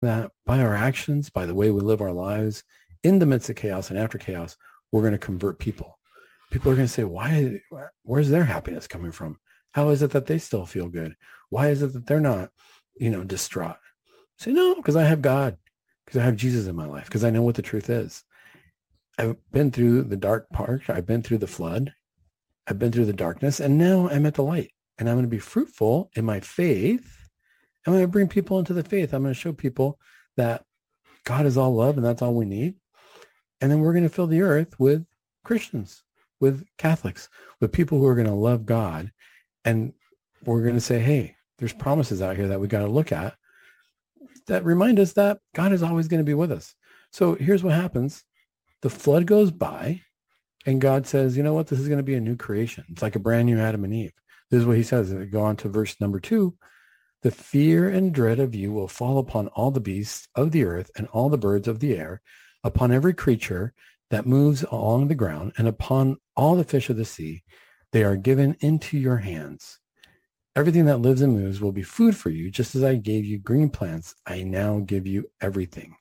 that by our actions, by the way we live our lives, in the midst of chaos and after chaos, we're going to convert people. People are going to say, where's their happiness coming from? How is it that they still feel good? Why is it that they're not, distraught? Say, no, because I have God, because I have Jesus in my life, because I know what the truth is. I've been through the dark part. I've been through the flood. I've been through the darkness, and now I'm at the light, and I'm going to be fruitful in my faith. I'm going to bring people into the faith. I'm going to show people that God is all love, and that's all we need. And then we're going to fill the earth with Christians, with Catholics, with people who are going to love God. And we're going to say, hey, there's promises out here that we got to look at that remind us that God is always going to be with us. So here's what happens. The flood goes by and God says, you know what? This is going to be a new creation. It's like a brand new Adam and Eve. This is what he says. Go on to verse number 2. The fear and dread of you will fall upon all the beasts of the earth and all the birds of the air, upon every creature that moves along the ground, and upon all the fish of the sea. They are given into your hands. Everything that lives and moves will be food for you, just as I gave you green plants. I now give you everything.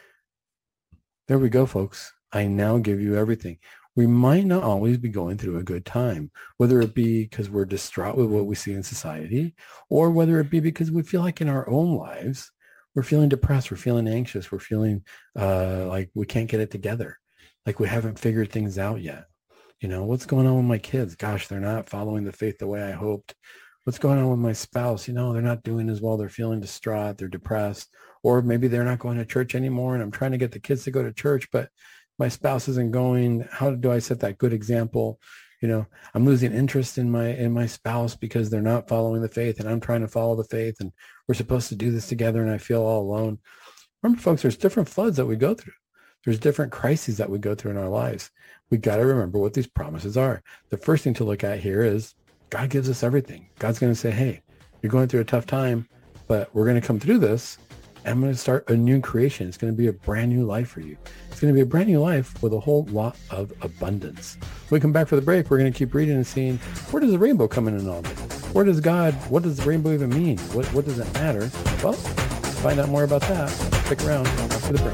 There we go, folks. I now give you everything. We might not always be going through a good time, whether it be because we're distraught with what we see in society, or whether it be because we feel like in our own lives, we're feeling depressed, we're feeling anxious, we're feeling like we can't get it together, like we haven't figured things out yet. What's going on with my kids? Gosh, they're not following the faith the way I hoped. What's going on with my spouse? They're not doing as well. They're feeling distraught. They're depressed. Or maybe they're not going to church anymore, and I'm trying to get the kids to go to church, but my spouse isn't going. How do I set that good example? I'm losing interest in my spouse because they're not following the faith, and I'm trying to follow the faith, and we're supposed to do this together, and I feel all alone. Remember, folks, there's different floods that we go through. There's different crises that we go through in our lives. We got to remember what these promises are. The first thing to look at here is God gives us everything. God's going to say, hey, you're going through a tough time, but we're going to come through this. And I'm going to start a new creation. It's going to be a brand new life for you. It's going to be a brand new life with a whole lot of abundance. When we come back for the break, we're going to keep reading and seeing, where does the rainbow come in all this? What does the rainbow even mean? What does it matter? Well, let's find out more about that. Stick around after the break.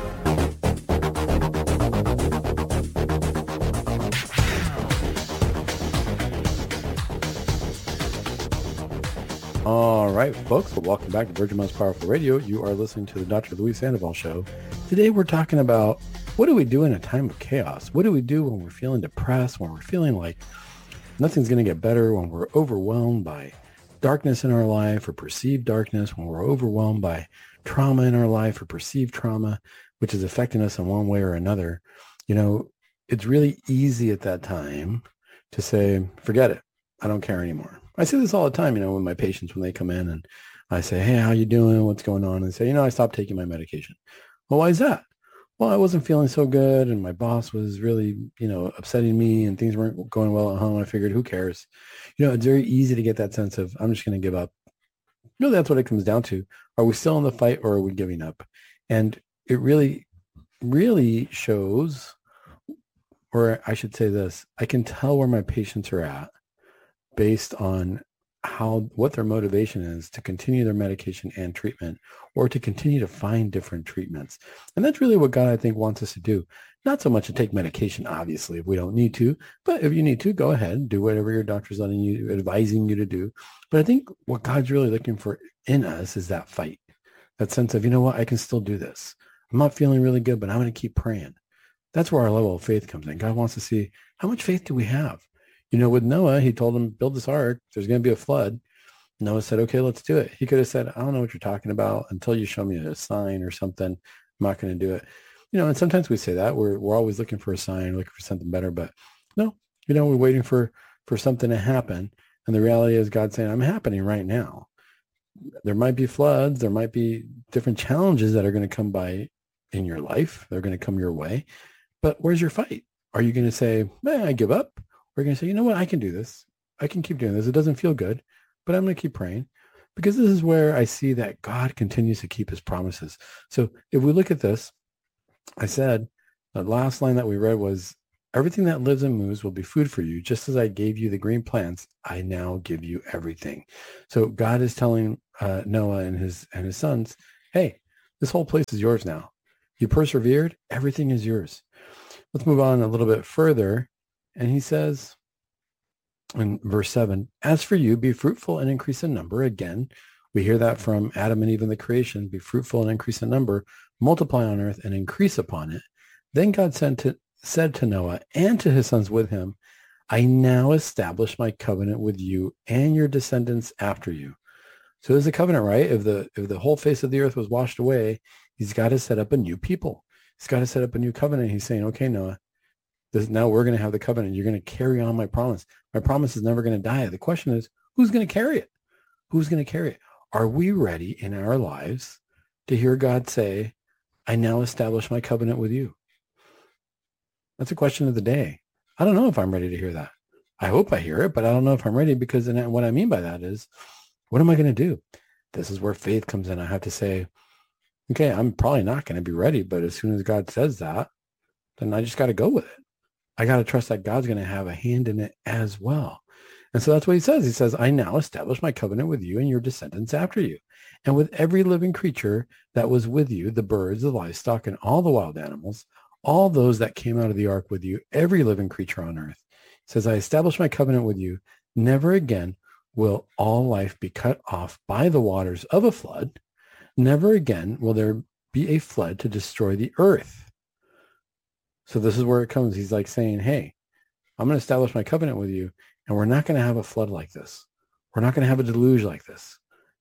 All right, folks. Well, welcome back to Virgin Most Powerful Radio. You are listening to the Dr. Luis Sandoval Show. Today, we're talking about what do we do in a time of chaos? What do we do when we're feeling depressed, when we're feeling like nothing's going to get better, when we're overwhelmed by darkness in our life or perceived darkness, when we're overwhelmed by trauma in our life or perceived trauma, which is affecting us in one way or another. It's really easy at that time to say, forget it. I don't care anymore. I see this all the time, with my patients when they come in and I say, hey, how you doing? What's going on? And they say, I stopped taking my medication. Well, why is that? Well, I wasn't feeling so good and my boss was really, upsetting me and things weren't going well at home. I figured, who cares? It's very easy to get that sense of, I'm just going to give up. That's what it comes down to. Are we still in the fight or are we giving up? And it really, really shows, or I should say this, I can tell where my patients are at based on what their motivation is to continue their medication and treatment, or to continue to find different treatments. And that's really what God, I think, wants us to do. Not so much to take medication, obviously, if we don't need to, but if you need to, go ahead and do whatever your doctor's advising you to do. But I think what God's really looking for in us is that fight, that sense of, I can still do this. I'm not feeling really good, but I'm going to keep praying. That's where our level of faith comes in. God wants to see, how much faith do we have? With Noah, he told him, build this ark. There's going to be a flood. Noah said, okay, let's do it. He could have said, I don't know what you're talking about until you show me a sign or something. I'm not going to do it. And sometimes we say that we're always looking for a sign, looking for something better, but no, we're waiting for something to happen. And the reality is God saying, I'm happening right now. There might be floods. There might be different challenges that are going to come by in your life. They're going to come your way, but where's your fight? Are you going to say, I give up? We're going to say, you know what? I can do this. I can keep doing this. It doesn't feel good, but I'm going to keep praying, because this is where I see that God continues to keep his promises. So if we look at this, I said the last line that we read was, everything that lives and moves will be food for you. Just as I gave you the green plants, I now give you everything. So God is telling Noah and his sons, hey, This whole place is yours now. You persevered. Everything is yours. Let's move on a little bit further. And he says in verse 7, as for you, be fruitful and increase in number. Again, we hear that from Adam and Eve in the creation. Be fruitful and increase in number, multiply on earth and increase upon it. Then God said to Noah and to his sons with him, I now establish my covenant with you and your descendants after you. So there's a covenant, right? If the whole face of the earth was washed away, he's got to set up a new people. He's got to set up a new covenant. He's saying, okay, Noah, now we're going to have the covenant. You're going to carry on my promise. My promise is never going to die. The question is, who's going to carry it? Who's going to carry it? Are we ready in our lives to hear God say, I now establish my covenant with you? That's a question of the day. I don't know if I'm ready to hear that. I hope I hear it, but I don't know if I'm ready, because then what I mean by that is, what am I going to do? This is where faith comes in. I have to say, okay, I'm probably not going to be ready, but as soon as God says that, then I just got to go with it. I got to trust that God's going to have a hand in it as well. And so that's what he says. He says, I now establish my covenant with you and your descendants after you, and with every living creature that was with you, the birds, the livestock, and all the wild animals, all those that came out of the ark with you, every living creature on earth. He says, I establish my covenant with you. Never again will all life be cut off by the waters of a flood. Never again will there be a flood to destroy the earth. So this is where it comes. He's like saying, hey, I'm going to establish my covenant with you, and we're not going to have a flood like this. We're not going to have a deluge like this.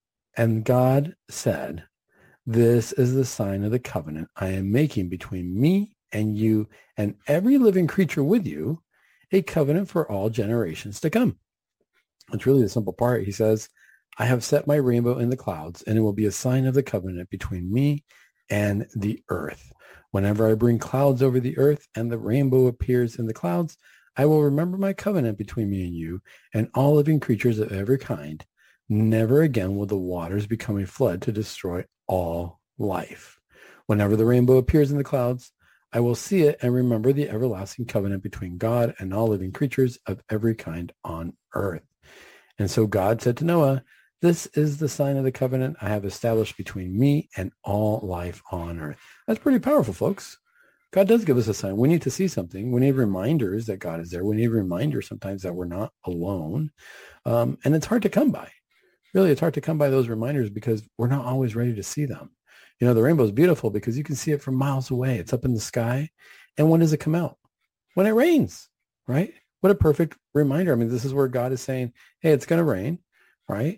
And God said, this is the sign of the covenant I am making between me and you and every living creature with you, a covenant for all generations to come. It's really the simple part. He says, I have set my rainbow in the clouds, and it will be a sign of the covenant between me and the earth. Whenever I bring clouds over the earth and the rainbow appears in the clouds, I will remember my covenant between me and you and all living creatures of every kind. Never again will the waters become a flood to destroy all life. Whenever the rainbow appears in the clouds, I will see it and remember the everlasting covenant between God and all living creatures of every kind on earth. And so God said to Noah, this is the sign of the covenant I have established between me and all life on earth. That's pretty powerful, folks. God does give us a sign. We need to see something. We need reminders that God is there. We need reminders sometimes that we're not alone. And it's hard to come by. Really, it's hard to come by those reminders because we're not always ready to see them. You know, the rainbow is beautiful because you can see it from miles away. It's up in the sky. And when does it come out? When it rains, right? What a perfect reminder. I mean, this is where God is saying, hey, it's going to rain, right?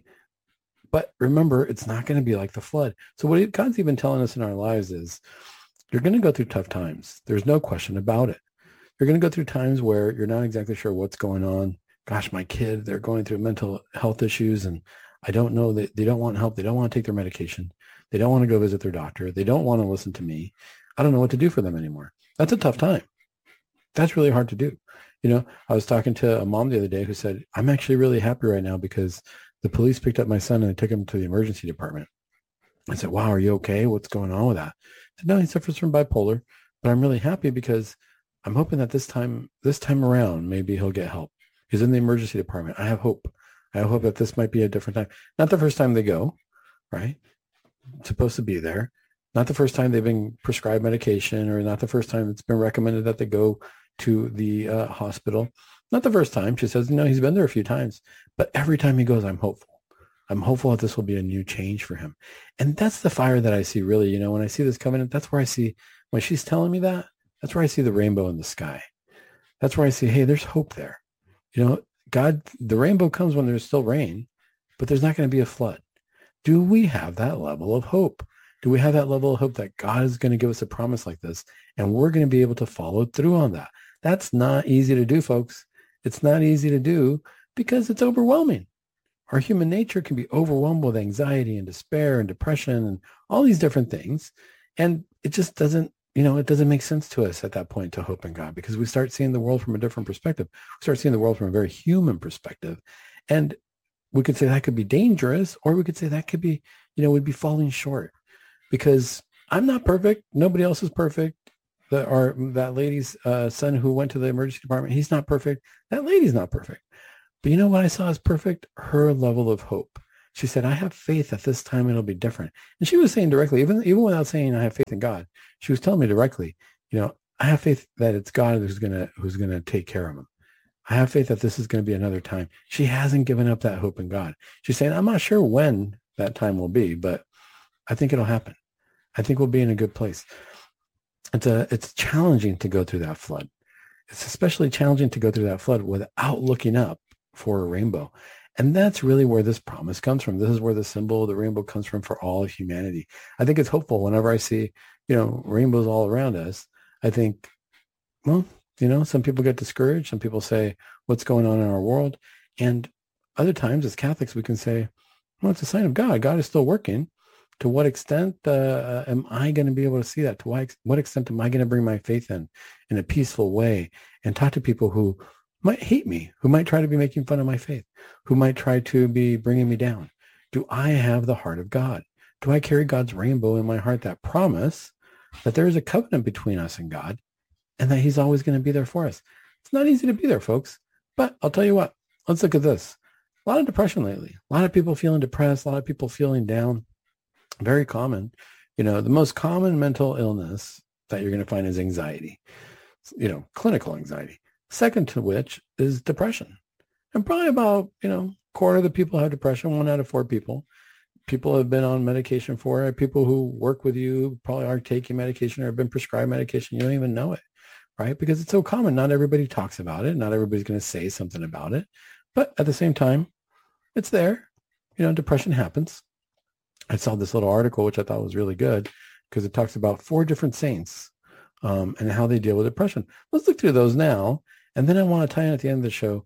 But remember, it's not going to be like the flood. So what God's even telling us in our lives is you're going to go through tough times. There's no question about it. You're going to go through times where you're not exactly sure what's going on. Gosh, my kid, they're going through mental health issues, and I don't know that they don't want help. They don't want to take their medication. They don't want to go visit their doctor. They don't want to listen to me. I don't know what to do for them anymore. That's a tough time. That's really hard to do. You know, I was talking to a mom the other day who said, I'm actually really happy right now because the police picked up my son and they took him to the emergency department. I said, wow, are you okay? What's going on with that? I said, no, he suffers from bipolar, but I'm really happy because I'm hoping that this time around, maybe he'll get help. He's in the emergency department. I have hope. I hope that this might be a different time. Not the first time they go, right? It's supposed to be there. Not the first time they've been prescribed medication, or not the first time it's been recommended that they go to the hospital. Not the first time. She says, no, he's been there a few times. But every time he goes, I'm hopeful. I'm hopeful that this will be a new change for him. And that's the fire that I see, really. You know, when I see this covenant, that's where I see, when she's telling me that, that's where I see the rainbow in the sky. That's where I see, hey, there's hope there. You know, God, the rainbow comes when there's still rain, but there's not going to be a flood. Do we have that level of hope? Do we have that level of hope that God is going to give us a promise like this and we're going to be able to follow through on that? That's not easy to do, folks. It's not easy to do because it's overwhelming. Our human nature can be overwhelmed with anxiety and despair and depression and all these different things. And it just doesn't, you know, it doesn't make sense to us at that point to hope in God, because we start seeing the world from a different perspective. We start seeing the world from a very human perspective. And we could say that could be dangerous, or we could say that could be, you know, we'd be falling short, because I'm not perfect. Nobody else is perfect. That lady's son who went to the emergency department, he's not perfect. That lady's not perfect. But you know what I saw as perfect? Her level of hope. She said, I have faith that this time it'll be different. And she was saying directly, even without saying I have faith in God, she was telling me directly, I have faith that it's God who's gonna take care of him. I have faith that this is going to be another time. She hasn't given up that hope in God. She's saying, I'm not sure when that time will be, but I think it'll happen. I think we'll be in a good place. It's challenging to go through that flood. It's especially challenging to go through that flood without looking up for a rainbow. And that's really where this promise comes from. This is where the symbol of the rainbow comes from for all of humanity. I think it's hopeful whenever I see, rainbows all around us. I think, well, some people get discouraged. Some people say, what's going on in our world? And other times as Catholics, we can say, well, it's a sign of God. God is still working. To what extent am I going to be able to see that? To what extent am I going to bring my faith in a peaceful way and talk to people who might hate me, who might try to be making fun of my faith, who might try to be bringing me down? Do I have the heart of God? Do I carry God's rainbow in my heart, that promise that there is a covenant between us and God and that he's always going to be there for us? It's not easy to be there, folks. But I'll tell you what, let's look at this. A lot of depression lately. A lot of people feeling depressed, a lot of people feeling down. Very common. The most common mental illness that you're going to find is anxiety, clinical anxiety. Second to which is depression. And probably about, quarter of the people have depression, 1 out of 4 people. People have been on medication for it. People who work with you probably are taking medication or have been prescribed medication. You don't even know it, right? Because it's so common. Not everybody talks about it. Not everybody's going to say something about it. But at the same time, it's there. Depression happens. I saw this little article, which I thought was really good because it talks about 4 different saints and how they deal with depression. Let's look through those now. And then I want to tie in at the end of the show,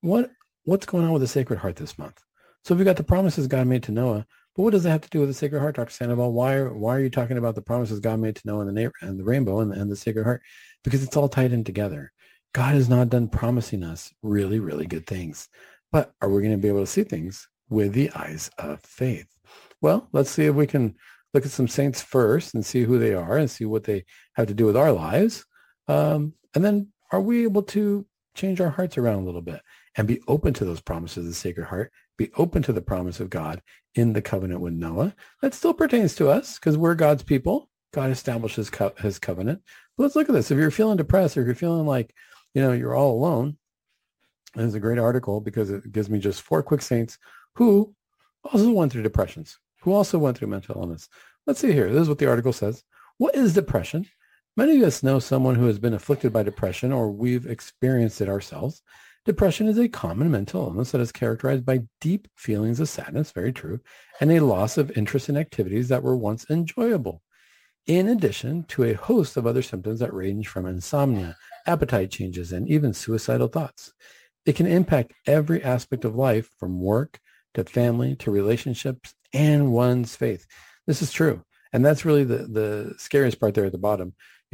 what's going on with the Sacred Heart this month? So we've got the promises God made to Noah, but what does that have to do with the Sacred Heart, Dr. Sandoval? Why are you talking about the promises God made to Noah and the rainbow and the Sacred Heart? Because it's all tied in together. God is not done promising us really, really good things. But are we going to be able to see things with the eyes of faith? Well, let's see if we can look at some saints first and see who they are and see what they have to do with our lives. And then are we able to change our hearts around a little bit and be open to those promises of the Sacred Heart, be open to the promise of God in the covenant with Noah? That still pertains to us because we're God's people. God establishes his covenant. But let's look at this. If you're feeling depressed or if you're feeling like, you're all alone, there's a great article because it gives me just 4 quick saints who also went through depressions, who also went through mental illness. Let's see here. This is what the article says. What is depression? Many of us know someone who has been afflicted by depression or we've experienced it ourselves. Depression is a common mental illness that is characterized by deep feelings of sadness, very true, and a loss of interest in activities that were once enjoyable, in addition to a host of other symptoms that range from insomnia, appetite changes, and even suicidal thoughts. It can impact every aspect of life, from work to family to relationships and one's faith. This is true. And that's really the scariest part there at the bottom.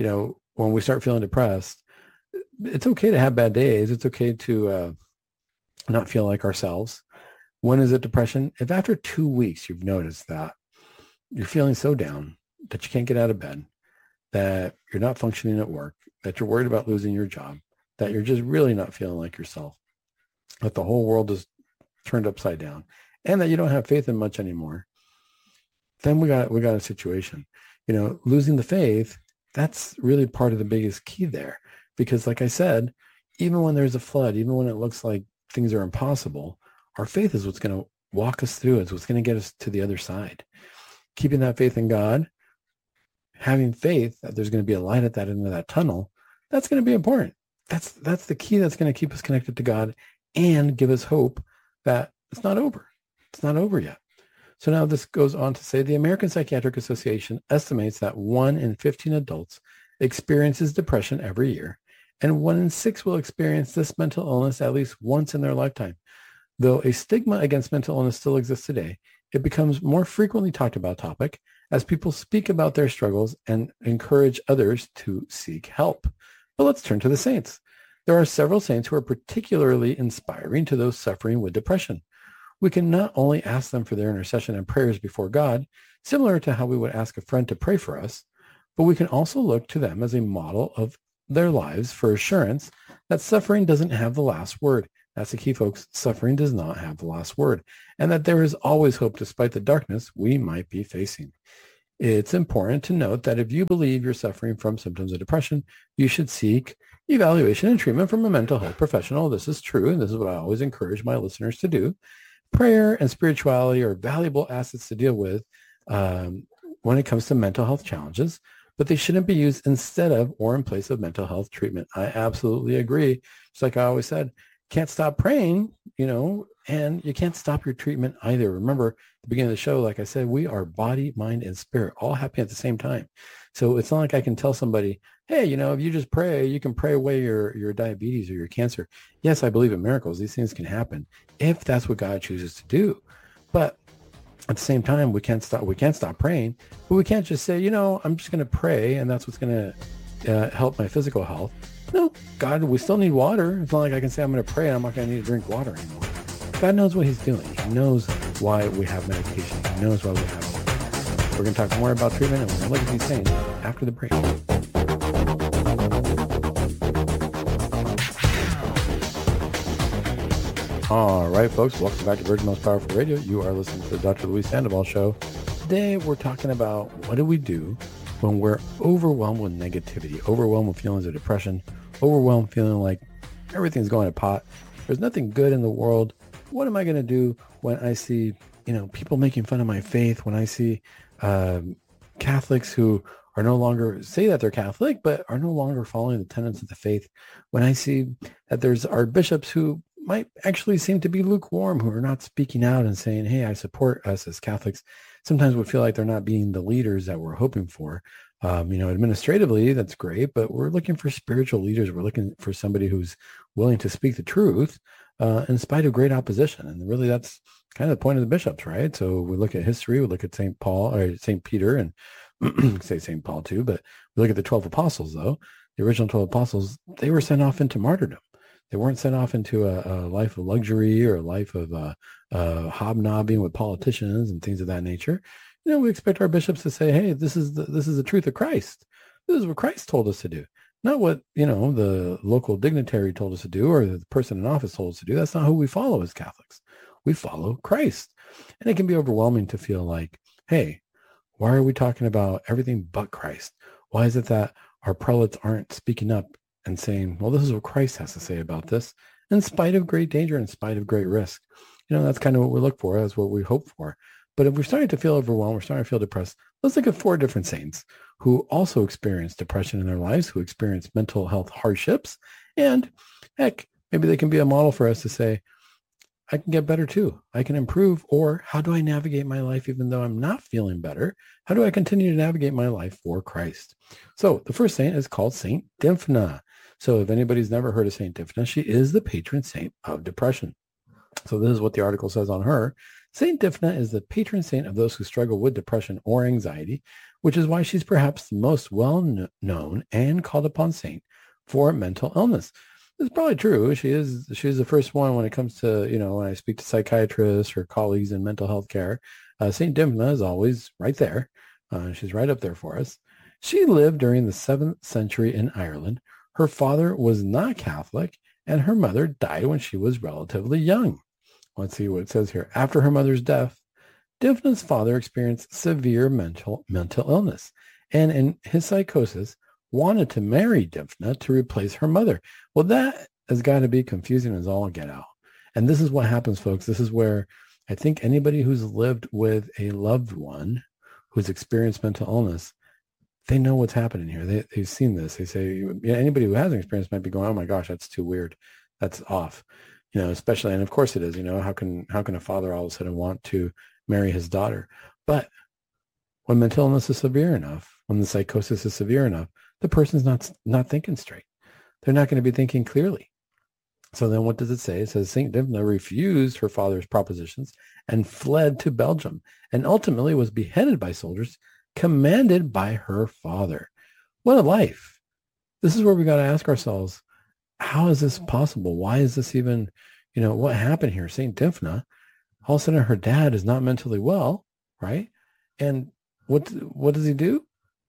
When we start feeling depressed, it's okay to have bad days. It's okay to not feel like ourselves. When is it depression? If after 2 weeks you've noticed that you're feeling so down that you can't get out of bed, that you're not functioning at work, that you're worried about losing your job, that you're just really not feeling like yourself, that the whole world is turned upside down, and that you don't have faith in much anymore, then we got a situation. Losing the faith, that's really part of the biggest key there. Because like I said, even when there's a flood, even when it looks like things are impossible, our faith is what's going to walk us through. It's what's going to get us to the other side. Keeping that faith in God, having faith that there's going to be a light at that end of that tunnel, that's going to be important. That's the key that's going to keep us connected to God and give us hope that it's not over. It's not over yet. So now this goes on to say the American Psychiatric Association estimates that 1 in 15 adults experiences depression every year, and 1 in 6 will experience this mental illness at least once in their lifetime. Though a stigma against mental illness still exists today, it becomes more frequently talked about topic as people speak about their struggles and encourage others to seek help. But let's turn to the saints. There are several saints who are particularly inspiring to those suffering with depression. We can not only ask them for their intercession and prayers before God, similar to how we would ask a friend to pray for us, but we can also look to them as a model of their lives for assurance that suffering doesn't have the last word, That's the key, folks. Suffering does not have the last word, and that there is always hope despite the darkness we might be facing. It's important to note that if you believe you're suffering from symptoms of depression, you should seek evaluation and treatment from a mental health professional. This is true, and this is what I always encourage my listeners to do. Prayer and spirituality are valuable assets to deal with when it comes to mental health challenges, but they shouldn't be used instead of or in place of mental health treatment. I absolutely agree. Just like I always said, can't stop praying, and you can't stop your treatment either. Remember, at the beginning of the show, like I said, we are body, mind, and spirit all happening at the same time. So it's not like I can tell somebody, hey, if you just pray, you can pray away your diabetes or your cancer. Yes, I believe in miracles. These things can happen if that's what God chooses to do. But at the same time, we can't stop praying, but we can't just say, I'm just going to pray and that's what's going to help my physical health. No, God, we still need water. It's not like I can say I'm going to pray and I'm not going to need to drink water anymore. God knows what he's doing. He knows why we have medication. He knows why we have. We're going to talk more about treatment and we're going to look at these things after the break. All right, folks, welcome back to Virgin Most Powerful Radio. You are listening to the Dr. Luis Sandoval Show. Today, we're talking about what do we do when we're overwhelmed with negativity, overwhelmed with feelings of depression, overwhelmed feeling like everything's going to pot. There's nothing good in the world. What am I going to do when I see, people making fun of my faith, when I see Catholics who are no longer say that they're Catholic, but are no longer following the tenets of the faith, when I see that there's our bishops who might actually seem to be lukewarm, who are not speaking out and saying, hey, I support us as Catholics. Sometimes we feel like they're not being the leaders that we're hoping for. Administratively, that's great, but we're looking for spiritual leaders. We're looking for somebody who's willing to speak the truth in spite of great opposition. And really, that's kind of the point of the bishops, right? So we look at history, we look at St. Paul or St. Peter, and say St. Paul too, but we look at the 12 apostles, though. The original 12 apostles, they were sent off into martyrdom. They weren't sent off into a life of luxury or a life of hobnobbing with politicians and things of that nature. We expect our bishops to say, hey, this is the truth of Christ. This is what Christ told us to do. Not what, the local dignitary told us to do or the person in office told us to do. That's not who we follow as Catholics. We follow Christ. And it can be overwhelming to feel like, hey, why are we talking about everything but Christ? Why is it that our prelates aren't speaking up and saying, well, this is what Christ has to say about this, in spite of great danger, in spite of great risk? That's kind of what we look for. That's what we hope for. But if we're starting to feel overwhelmed, we're starting to feel depressed, let's look at 4 different saints who also experienced depression in their lives, who experienced mental health hardships. And heck, maybe they can be a model for us to say, I can get better too. I can improve. Or how do I navigate my life even though I'm not feeling better? How do I continue to navigate my life for Christ? So the first saint is called Saint Dymphna. So if anybody's never heard of Saint Dymphna, she is the patron saint of depression. So this is what the article says on her. Saint Dymphna is the patron saint of those who struggle with depression or anxiety, which is why she's perhaps the most well-known and called upon saint for mental illness. It's probably true. She's the first one when it comes to, when I speak to psychiatrists or colleagues in mental health care. Saint Dymphna is always right there. She's right up there for us. She lived during the 7th century in Ireland. Her father was not Catholic, and her mother died when she was relatively young. Let's see what it says here. After her mother's death, Dymphna's father experienced severe mental illness, and in his psychosis, wanted to marry Dymphna to replace her mother. Well, that has got to be confusing as all get out. And this is what happens, folks. This is where I think anybody who's lived with a loved one who's experienced mental illness, they know what's happening here. They've seen this. They say, anybody who hasn't experienced might be going, oh my gosh, that's too weird. That's off. Especially, and of course it is, how can a father all of a sudden want to marry his daughter? But when mental illness is severe enough, when the psychosis is severe enough, the person's not thinking straight. They're not going to be thinking clearly. So then what does it say? It says St. Dymphna refused her father's propositions and fled to Belgium and ultimately was beheaded by soldiers commanded by her father. What a life. This is where we got to ask ourselves, how is this possible? Why is this even, what happened here? St. Dymphna, all of a sudden her dad is not mentally well, right? And what does he do?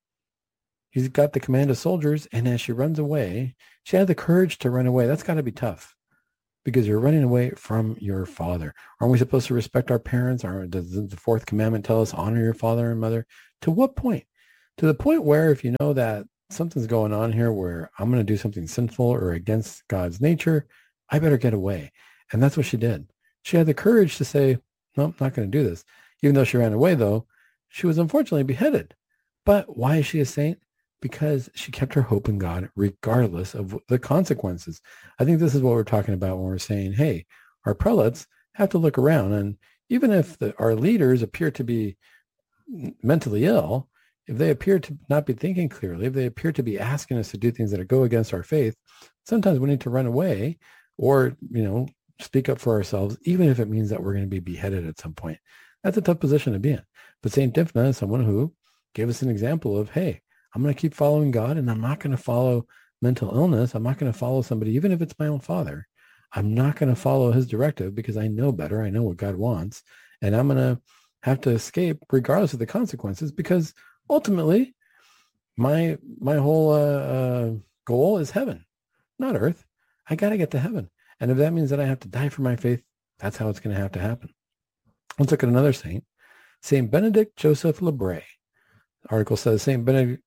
He's got the command of soldiers, and as she runs away, she had the courage to run away. That's got to be tough. because you're running away from your father. Aren't we supposed to respect our parents? Does the fourth commandment tell us honor your father and mother? To what point? To the point where if you know that something's going on here where I'm going to do something sinful or against God's nature, I better get away. And that's what she did. She had the courage to say, no, I'm not going to do this. Even though she ran away, though, she was unfortunately beheaded. But why is she a saint? Because she kept her hope in God regardless of the consequences. I think this is what we're talking about when we're saying, hey, our prelates have to look around. And even if our leaders appear to be mentally ill, if they appear to not be thinking clearly, if they appear to be asking us to do things that go against our faith, sometimes we need to run away or, speak up for ourselves, even if it means that we're going to be beheaded at some point. That's a tough position to be in. But St. Dymphna is someone who gave us an example of, hey, I'm going to keep following God, and I'm not going to follow mental illness. I'm not going to follow somebody, even if it's my own father. I'm not going to follow his directive because I know better. I know what God wants, and I'm going to have to escape regardless of the consequences, because ultimately my whole goal is heaven, not earth. I got to get to heaven. And if that means that I have to die for my faith, that's how it's going to have to happen. Let's look at another saint, Saint Benedict Joseph Lebray. The article says Saint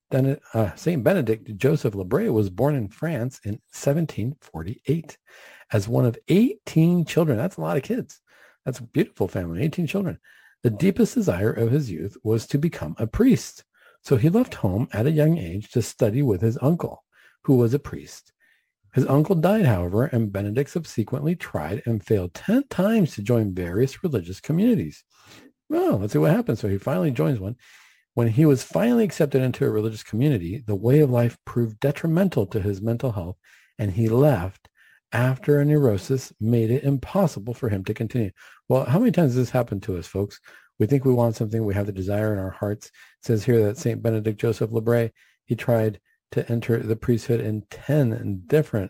Benedict Joseph Lebray was born in France in 1748 as one of 18 children. That's a lot of kids. That's a beautiful family, 18 children. The deepest desire of his youth was to become a priest. So he left home at a young age to study with his uncle, who was a priest. His uncle died, however, and Benedict subsequently tried and failed 10 times to join various religious communities. Well, let's see what happens. So he finally joins one. When he was finally accepted into a religious community, the way of life proved detrimental to his mental health, and he left after a neurosis made it impossible for him to continue. Well, how many times has this happened to us, folks? We think we want something. We have the desire in our hearts. It says here that St. Benedict Joseph Lebray, he tried to enter the priesthood in 10 different,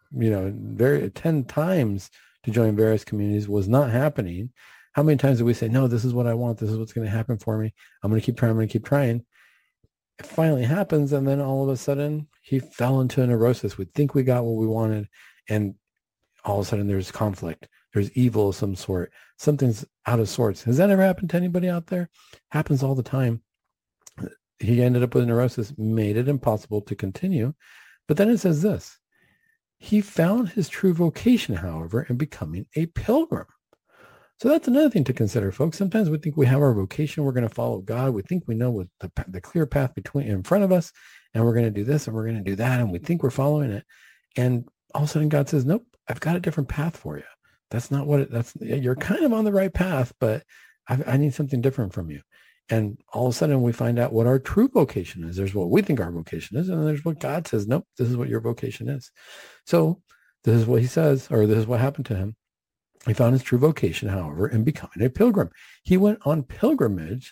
10 times to join various communities, was not happening. How many times do we say, no, this is what I want. This is what's going to happen for me. I'm going to keep trying. I'm going to keep trying. It finally happens. And then all of a sudden he fell into a neurosis. We think we got what we wanted. And all of a sudden there's conflict. There's evil of some sort. Something's out of sorts. Has that ever happened to anybody out there? Happens all the time. He ended up with a neurosis, made it impossible to continue. But then it says this. He found his true vocation, however, in becoming a pilgrim. So that's another thing to consider, folks. Sometimes we think we have our vocation. We're going to follow God. We think we know what the clear path in front of us, and we're going to do this and we're going to do that, and we think we're following it. And all of a sudden God says, nope, I've got a different path for you. That's not what you're kind of on the right path, but I need something different from you. And all of a sudden we find out what our true vocation is. There's what we think our vocation is, and there's what God says, nope, this is what your vocation is. So this is what he says, or this is what happened to him. He found his true vocation, however, in becoming a pilgrim. He went on pilgrimages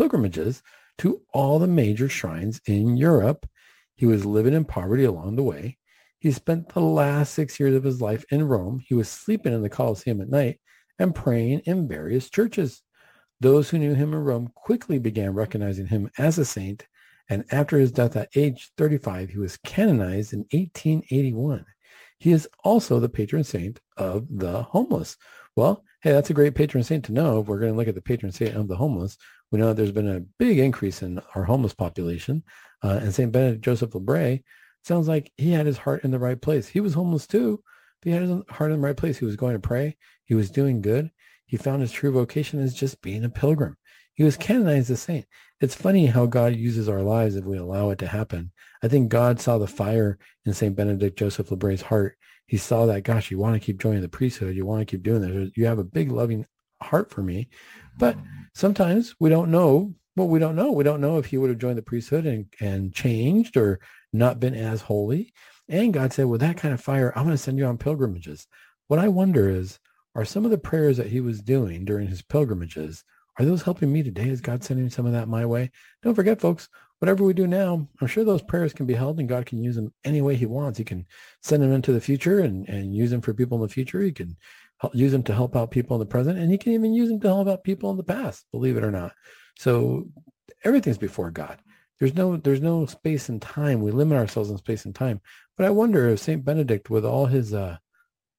to all the major shrines in Europe. He was living in poverty along the way. He spent the last 6 years of his life in Rome. He was sleeping in the Colosseum at night and praying in various churches. Those who knew him in Rome quickly began recognizing him as a saint, and after his death at age 35, he was canonized in 1881. He is also the patron saint of the homeless. Well, hey, that's a great patron saint to know. If we're going to look at the patron saint of the homeless, we know that there's been a big increase in our homeless population. And St. Benedict Joseph Lebray, sounds like he had his heart in the right place. He was homeless too, but he had his heart in the right place. He was going to pray. He was doing good. He found his true vocation as just being a pilgrim. He was canonized as a saint. It's funny how God uses our lives if we allow it to happen. I think God saw the fire in St. Benedict Joseph Lebray's heart. He saw that, gosh, you want to keep joining the priesthood. You want to keep doing this. You have a big loving heart for me. But sometimes we don't know what we don't know. We don't know if he would have joined the priesthood and changed or not been as holy. And God said, with that kind of fire, I'm going to send you on pilgrimages. What I wonder is, are some of the prayers that he was doing during his pilgrimages, are those helping me today? Is God sending some of that my way? Don't forget, folks, whatever we do now, I'm sure those prayers can be held and God can use them any way he wants. He can send them into the future and use them for people in the future. He can use them to help out people in the present, and he can even use them to help out people in the past, believe it or not. So everything's before God. There's no space and time. We limit ourselves in space and time. But I wonder if St. Benedict, with all his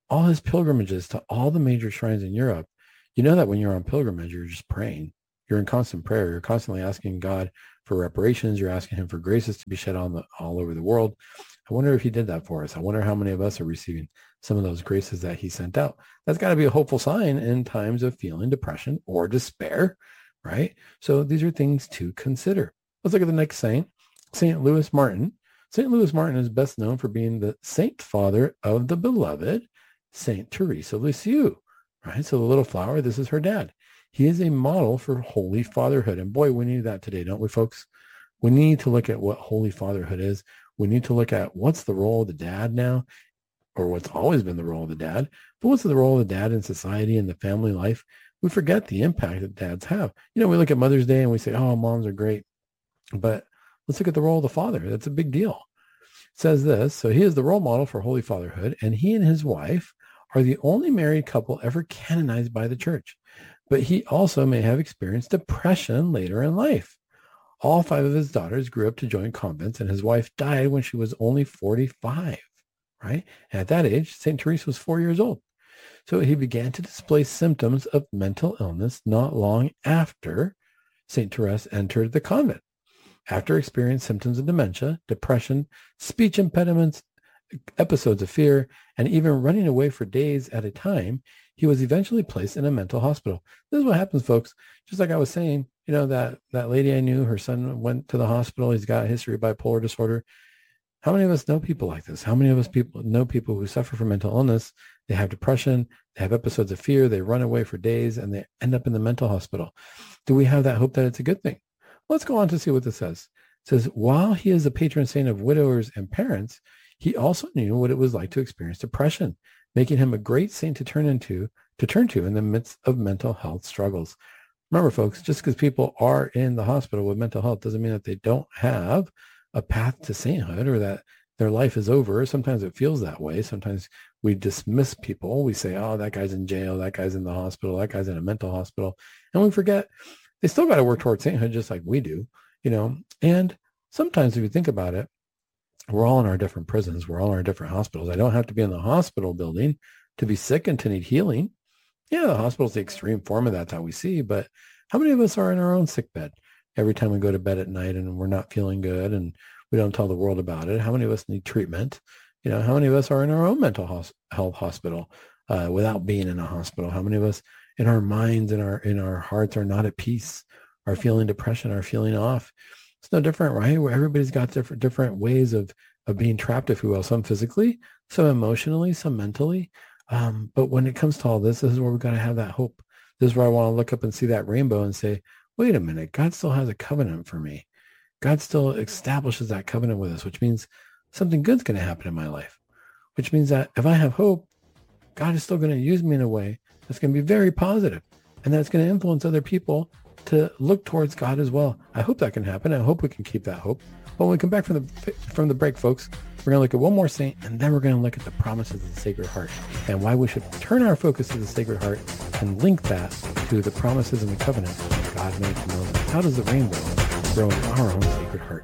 all his pilgrimages to all the major shrines in Europe, you know that when you're on pilgrimage, you're just praying. You're in constant prayer. You're constantly asking God for reparations. You're asking him for graces to be shed on all over the world. I wonder if he did that for us. I wonder how many of us are receiving some of those graces that he sent out. That's got to be a hopeful sign in times of feeling depression or despair, right? So these are things to consider. Let's look at the next saint, St. Louis Martin. St. Louis Martin is best known for being the saint father of the beloved St. Teresa of Lisieux, right? So the little flower, this is her dad. He is a model for holy fatherhood. And boy, we need that today, don't we, folks? We need to look at what holy fatherhood is. We need to look at what's the role of the dad now, or what's always been the role of the dad, but what's the role of the dad in society and the family life? We forget the impact that dads have. You know, we look at Mother's Day and we say, oh, moms are great. But let's look at the role of the father. That's a big deal. It says this, so he is the role model for holy fatherhood, and he and his wife are the only married couple ever canonized by the church. But he also may have experienced depression later in life. All 5 of his daughters grew up to join convents, and his wife died when she was only 45, right? And at that age, St. Teresa was 4 years old. So he began to display symptoms of mental illness not long after St. Teresa entered the convent. After experiencing symptoms of dementia, depression, speech impediments, episodes of fear, and even running away for days at a time, he was eventually placed in a mental hospital. This is what happens, folks. Just like I was saying, you know, that lady I knew, her son went to the hospital. He's got a history of bipolar disorder. How many of us know people like this? How many of us know people who suffer from mental illness? They have depression, they have episodes of fear, they run away for days, and they end up in the mental hospital. Do we have that hope that it's a good thing? Let's go on to see what this says. It says, while he is the patron saint of widowers and parents, he also knew what it was like to experience depression, making him a great saint to turn to in the midst of mental health struggles. Remember, folks, just because people are in the hospital with mental health doesn't mean that they don't have a path to sainthood or that their life is over. Sometimes it feels that way. Sometimes we dismiss people. We say, oh, that guy's in jail, that guy's in the hospital, that guy's in a mental hospital. And we forget they still got to work towards sainthood just like we do, you know. And sometimes if you think about it, we're all in our different prisons. We're all in our different hospitals. I don't have to be in the hospital building to be sick and to need healing. Yeah, the hospital's the extreme form of that we see. But how many of us are in our own sick bed every time we go to bed at night and we're not feeling good and we don't tell the world about it? How many of us need treatment? You know, how many of us are in our own mental health hospital without being in a hospital? How many of us in our minds and in our hearts are not at peace, are feeling depression, are feeling off? It's no different, right? Where everybody's got different ways of being trapped, if you will, some physically, some emotionally, some mentally. But when it comes to all this is where we've got to have that hope. This is where I want to look up and see that rainbow and say, wait a minute, God still has a covenant for me. God still establishes that covenant with us, which means something good's going to happen in my life, which means that if I have hope, God is still going to use me in a way that's going to be very positive, and that's going to influence other people to look towards God as well. I hope that can happen. I hope we can keep that hope. When we come back from the break, folks, we're going to look at one more saint, and then we're going to look at the promises of the Sacred Heart and why we should turn our focus to the Sacred Heart and link that to the promises and the covenant God made to Moses. How does the rainbow grow in our own Sacred Heart?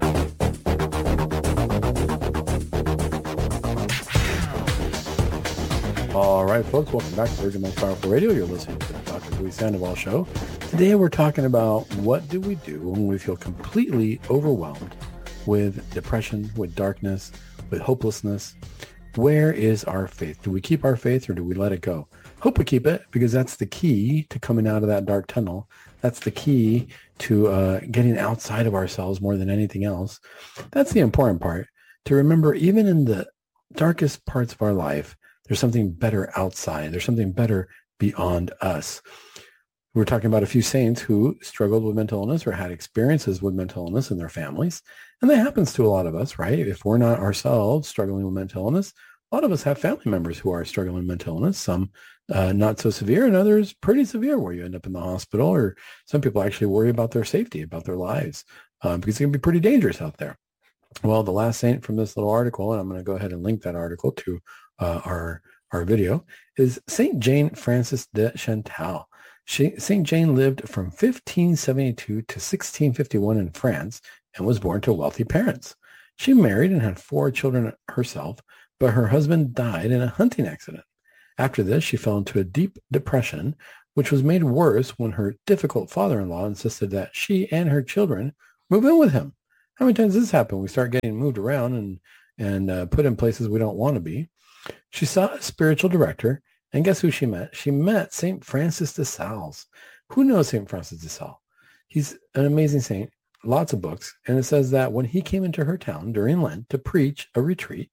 All right, folks, welcome back to Virgin Most Powerful Radio. You're listening to the Dr. Louis Sandoval Show. Today we're talking about what do we do when we feel completely overwhelmed with depression, with darkness, with hopelessness. Where is our faith? Do we keep our faith or do we let it go? Hope we keep it, because that's the key to coming out of that dark tunnel. That's the key to getting outside of ourselves more than anything else. That's the important part, to remember even in the darkest parts of our life, there's something better outside. There's something better beyond us. We're talking about a few saints who struggled with mental illness or had experiences with mental illness in their families. And that happens to a lot of us, right? If we're not ourselves struggling with mental illness, a lot of us have family members who are struggling with mental illness, some not so severe and others pretty severe, where you end up in the hospital, or some people actually worry about their safety, about their lives, because it can be pretty dangerous out there. Well, the last saint from this little article, and I'm going to go ahead and link that article to our video, is Saint Jane Frances de Chantal. Saint Jane lived from 1572 to 1651 in France and was born to wealthy parents. She married and had 4 children herself, but her husband died in a hunting accident. After this, she fell into a deep depression, which was made worse when her difficult father-in-law insisted that she and her children move in with him. How many times does this happen? We start getting moved around and put in places we don't want to be. She saw a spiritual director, and guess who she met? She met St. Francis de Sales. Who knows St. Francis de Sales? He's an amazing saint, lots of books. And it says that when he came into her town during Lent to preach a retreat,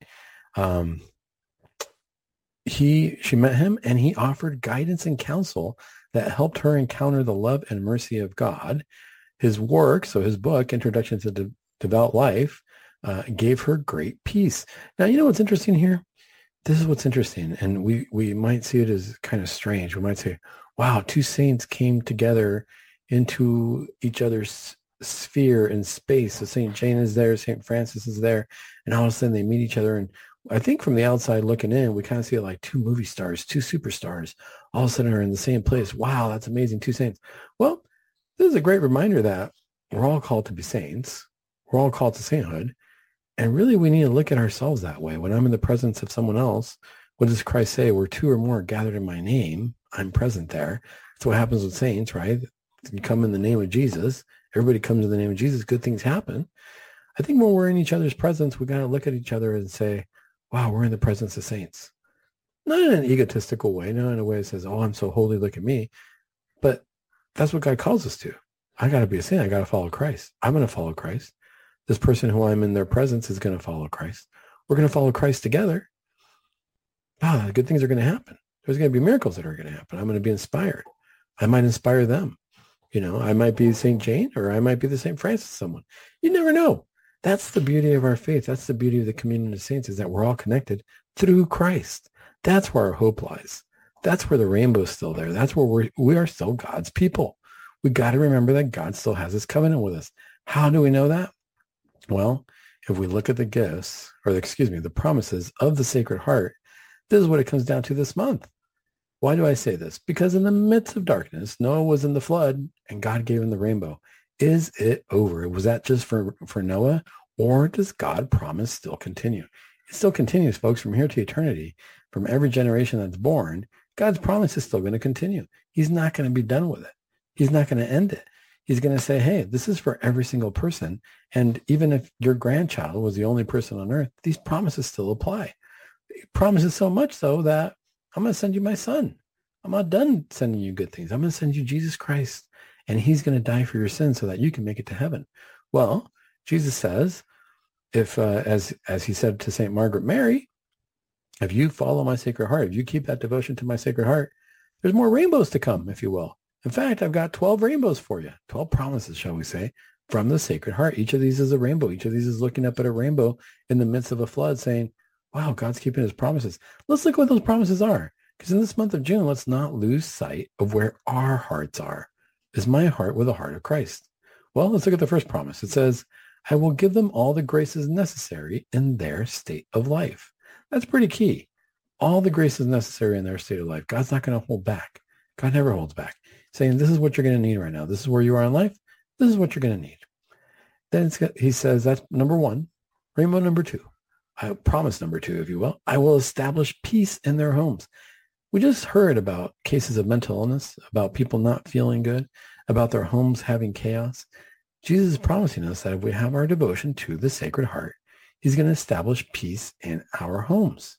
she met him, and he offered guidance and counsel that helped her encounter the love and mercy of God. His work, so his book, Introduction to Devout Life, gave her great peace. Now, you know what's interesting here? This is what's interesting, and we might see it as kind of strange. We might say, wow, two saints came together into each other's sphere and space. So St. Jane is there, St. Francis is there, and all of a sudden they meet each other. And I think from the outside looking in, we kind of see it like two movie stars, two superstars, all of a sudden are in the same place. Wow, that's amazing, two saints. Well, this is a great reminder that we're all called to be saints. We're all called to sainthood. And really, we need to look at ourselves that way. When I'm in the presence of someone else, what does Christ say? Where two or more are gathered in my name, I'm present there. That's what happens with saints, right? You come in the name of Jesus. Everybody comes in the name of Jesus. Good things happen. I think when we're in each other's presence, we got to look at each other and say, wow, we're in the presence of saints. Not in an egotistical way, not in a way that says, oh, I'm so holy, look at me. But that's what God calls us to. I got to be a saint. I got to follow Christ. I'm going to follow Christ. This person who I'm in their presence is going to follow Christ. We're going to follow Christ together. Wow, good things are going to happen. There's going to be miracles that are going to happen. I'm going to be inspired. I might inspire them. You know, I might be St. Jane, or I might be the St. Francis someone. You never know. That's the beauty of our faith. That's the beauty of the communion of saints, is that we're all connected through Christ. That's where our hope lies. That's where the rainbow is still there. That's where we are still God's people. We got to remember that God still has his covenant with us. How do we know that? Well, if we look at the gifts, or the promises of the Sacred Heart, this is what it comes down to this month. Why do I say this? Because in the midst of darkness, Noah was in the flood and God gave him the rainbow. Is it over? Was that just for Noah? Or does God promise still continue? It still continues, folks, from here to eternity. From every generation that's born, God's promise is still going to continue. He's not going to be done with it. He's not going to end it. He's going to say, hey, this is for every single person. And even if your grandchild was the only person on earth, these promises still apply. He promises so much so that I'm going to send you my son. I'm not done sending you good things. I'm going to send you Jesus Christ, and he's going to die for your sins so that you can make it to heaven. Well, Jesus says, if, as he said to St. Margaret Mary, if you follow my Sacred Heart, if you keep that devotion to my Sacred Heart, there's more rainbows to come, if you will. In fact, I've got 12 rainbows for you, 12 promises, shall we say, from the Sacred Heart. Each of these is a rainbow. Each of these is looking up at a rainbow in the midst of a flood saying, wow, God's keeping his promises. Let's look at what those promises are. Because in this month of June, let's not lose sight of where our hearts are. Is my heart with the heart of Christ? Well, let's look at the first promise. It says, I will give them all the graces necessary in their state of life. That's pretty key. All the graces necessary in their state of life. God's not going to hold back. God never holds back. Saying, this is what you're going to need right now. This is where you are in life. This is what you're going to need. Then he says, that's number one. Rainbow number two. I promise number two, if you will. I will establish peace in their homes. We just heard about cases of mental illness, about people not feeling good, about their homes having chaos. Jesus is promising us that if we have our devotion to the Sacred Heart, he's going to establish peace in our homes.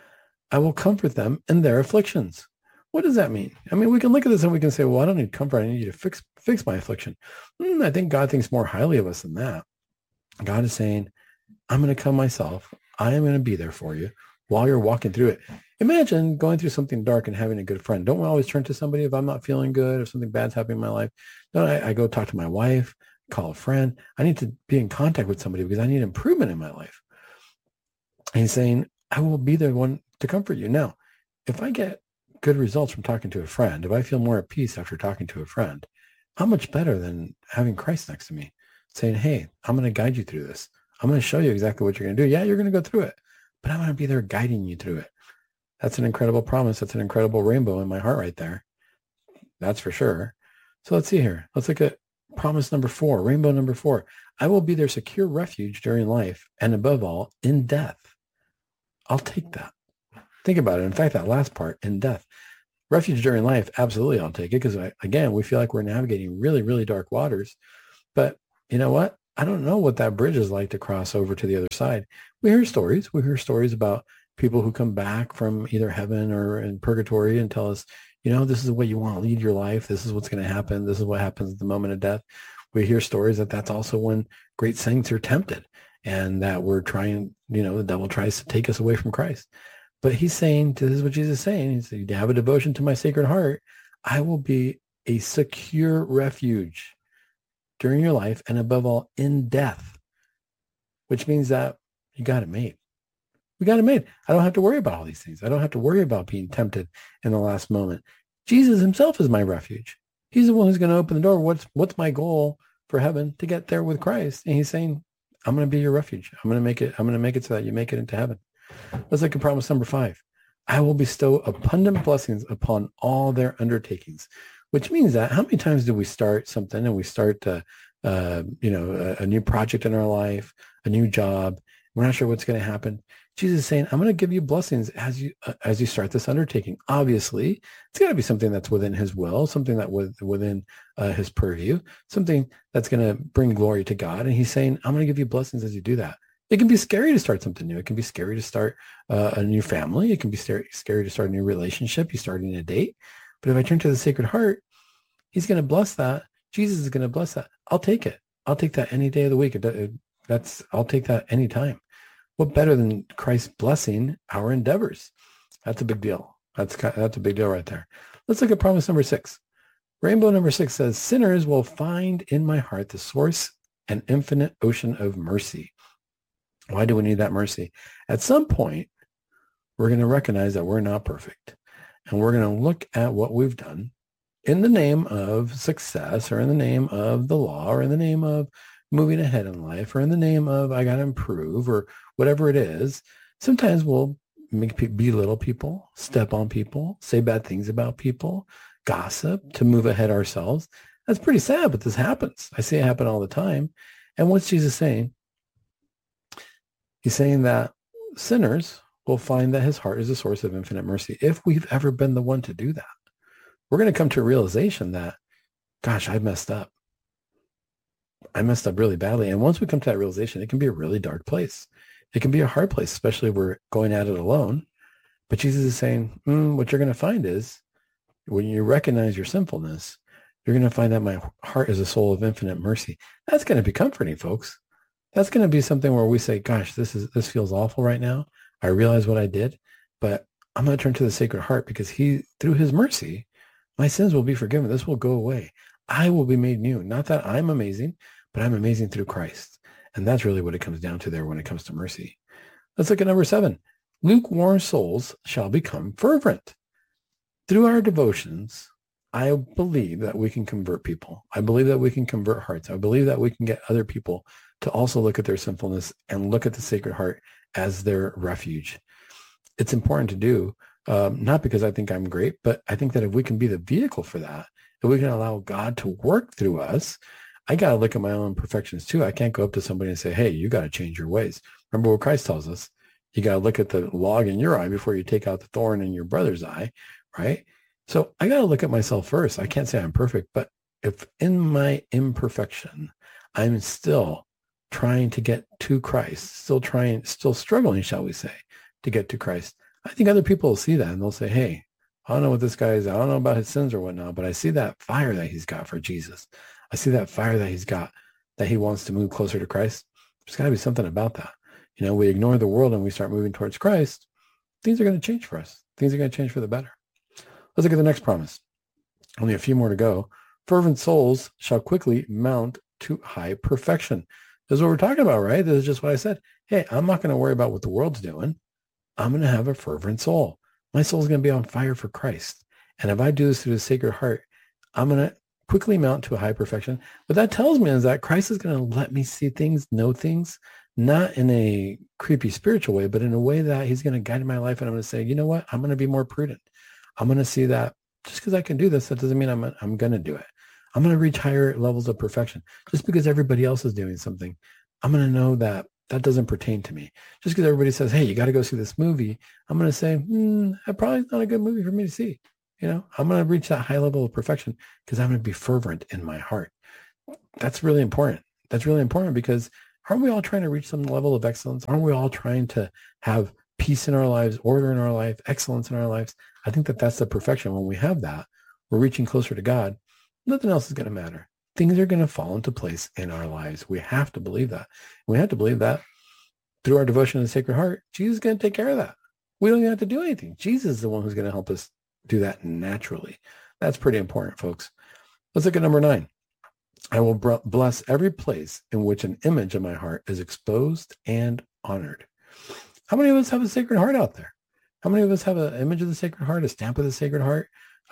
I will comfort them in their afflictions. What does that mean? I mean, we can look at this and we can say, well, I don't need comfort. I need you to fix my affliction. I think God thinks more highly of us than that. God is saying, I'm going to come myself. I am going to be there for you while you're walking through it. Imagine going through something dark and having a good friend. Don't we always turn to somebody if I'm not feeling good, if something bad's happening in my life? No, I go talk to my wife, call a friend. I need to be in contact with somebody because I need improvement in my life. And he's saying, I will be the one to comfort you. Now, if I get good results from talking to a friend, if I feel more at peace after talking to a friend, how much better than having Christ next to me saying, hey, I'm going to guide you through this. I'm going to show you exactly what you're going to do. Yeah, you're going to go through it, but I'm going to be there guiding you through it. That's an incredible promise. That's an incredible rainbow in my heart right there. That's for sure. So let's see here. Let's look at promise number 4, rainbow number 4. I will be their secure refuge during life and above all in death. I'll take that. Think about it. In fact, that last part, in death. Refuge during life, absolutely I'll take it because, again, we feel like we're navigating really, really dark waters. But you know what? I don't know what that bridge is like to cross over to the other side. We hear stories. We hear stories about people who come back from either heaven or in purgatory and tell us, this is the way you want to lead your life. This is what's going to happen. This is what happens at the moment of death. We hear stories that that's also when great saints are tempted and that we're trying, the devil tries to take us away from Christ. But he's saying, this is what Jesus is saying. He said, have a devotion to my sacred heart. I will be a secure refuge during your life and above all in death, which means that you got it made. We got it made. I don't have to worry about all these things. I don't have to worry about being tempted in the last moment. Jesus himself is my refuge. He's the one who's going to open the door. What's my goal for heaven? To get there with Christ. And he's saying, I'm going to be your refuge. I'm going to make it so that you make it into heaven. Let's look at promise number 5. I will bestow abundant blessings upon all their undertakings, which means that how many times do we start something and we start, a new project in our life, a new job. We're not sure what's going to happen. Jesus is saying, I'm going to give you blessings as you start this undertaking. Obviously, it's got to be something that's within his will, something that within his purview, something that's going to bring glory to God. And he's saying, I'm going to give you blessings as you do that. It can be scary to start something new. It can be scary to start a new family. It can be scary to start a new relationship. You're starting a date. But if I turn to the Sacred Heart, he's going to bless that. Jesus is going to bless that. I'll take it. I'll take that any day of the week. I'll take that anytime. What better than Christ blessing our endeavors? That's a big deal. That's a big deal right there. Let's look at promise number 6. Rainbow number 6 says, sinners will find in my heart the source and infinite ocean of mercy. Why do we need that mercy? At some point, we're going to recognize that we're not perfect. And we're going to look at what we've done in the name of success or in the name of the law or in the name of moving ahead in life or in the name of I got to improve or whatever it is. Sometimes we'll belittle people, step on people, say bad things about people, gossip to move ahead ourselves. That's pretty sad, but this happens. I see it happen all the time. And what's Jesus saying? He's saying that sinners will find that his heart is a source of infinite mercy. If we've ever been the one to do that, we're going to come to a realization that, gosh, I messed up. I messed up really badly. And once we come to that realization, it can be a really dark place. It can be a hard place, especially if we're going at it alone. But Jesus is saying, what you're going to find is when you recognize your sinfulness, you're going to find that my heart is a soul of infinite mercy. That's going to be comforting, folks. That's going to be something where we say, gosh, this feels awful right now. I realize what I did, but I'm going to turn to the Sacred Heart because through his mercy, my sins will be forgiven. This will go away. I will be made new. Not that I'm amazing, but I'm amazing through Christ. And that's really what it comes down to there when it comes to mercy. Let's look at number 7. Lukewarm souls shall become fervent. Through our devotions, I believe that we can convert people. I believe that we can convert hearts. I believe that we can get other people to also look at their sinfulness and look at the Sacred Heart as their refuge. It's important to do, not because I think I'm great, but I think that if we can be the vehicle for that, if we can allow God to work through us, I got to look at my own imperfections too. I can't go up to somebody and say, hey, you got to change your ways. Remember what Christ tells us. You got to look at the log in your eye before you take out the thorn in your brother's eye, right? So I got to look at myself first. I can't say I'm perfect, but if in my imperfection, I'm still trying to get to Christ, still struggling, shall we say, to get to Christ, I think other people will see that and they'll say, hey, I don't know what this guy is. I don't know about his sins or whatnot, but I see that fire that he's got for Jesus. I see that fire that he's got, that he wants to move closer to Christ. There's got to be something about that. We ignore the world and we start moving towards Christ. Things are going to change for us. Things are going to change for the better. Let's look at the next promise. Only a few more to go. Fervent souls shall quickly mount to high perfection. This is what we're talking about, right? This is just what I said. Hey, I'm not going to worry about what the world's doing. I'm going to have a fervent soul. My soul is going to be on fire for Christ. And if I do this through the Sacred Heart, I'm going to quickly mount to a high perfection. What that tells me is that Christ is going to let me see things, know things, not in a creepy spiritual way, but in a way that he's going to guide my life. And I'm going to say, you know what? I'm going to be more prudent. I'm going to see that just because I can do this, that doesn't mean I'm going to do it. I'm going to reach higher levels of perfection. Just because everybody else is doing something, I'm going to know that That doesn't pertain to me. Just because everybody says, hey, you got to go see this movie, I'm going to say, that probably is not a good movie for me to see. I'm going to reach that high level of perfection because I'm going to be fervent in my heart. That's really important. That's really important because aren't we all trying to reach some level of excellence? Aren't we all trying to have peace in our lives, order in our life, excellence in our lives? I think that that's the perfection. When we have that, we're reaching closer to God. Nothing else is going to matter. Things are going to fall into place in our lives. We have to believe that. We have to believe that through our devotion to the Sacred Heart, Jesus is going to take care of that. We don't even have to do anything. Jesus is the one who's going to help us do that naturally. That's pretty important, folks. Let's look at number 9. I will bless every place in which an image of my heart is exposed and honored. How many of us have a Sacred Heart out there? How many of us have an image of the Sacred Heart, a stamp of the Sacred Heart,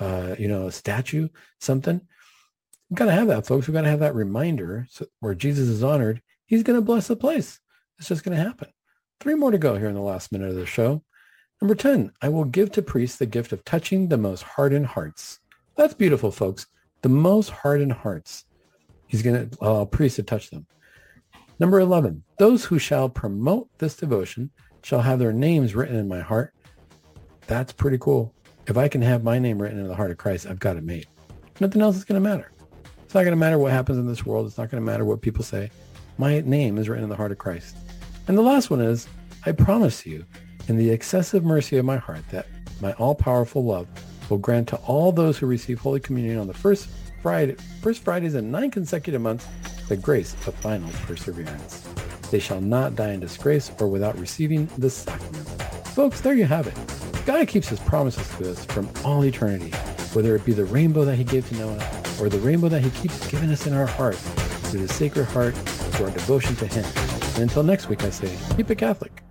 a statue, something? We've got to have that, folks. We've got to have that reminder where Jesus is honored. He's going to bless the place. It's just going to happen. 3 more to go here in the last minute of the show. Number 10, I will give to priests the gift of touching the most hardened hearts. That's beautiful, folks. The most hardened hearts. He's going to allow priests to touch them. Number 11, those who shall promote this devotion shall have their names written in my heart. That's pretty cool. If I can have my name written in the heart of Christ, I've got it made. Nothing else is going to matter. It's not going to matter what happens in this world. It's not going to matter what people say. My name is written in the heart of Christ. And the last one is, I promise you, in the excessive mercy of my heart, that my all-powerful love will grant to all those who receive Holy Communion on the first Fridays in 9 consecutive months, the grace of final perseverance. They shall not die in disgrace or without receiving the sacrament. Folks, there you have it. God keeps his promises to us from all eternity, whether it be the rainbow that he gave to Noah or the rainbow that he keeps giving us in our heart through the Sacred Heart, through our devotion to him. And until next week, I say, keep it Catholic.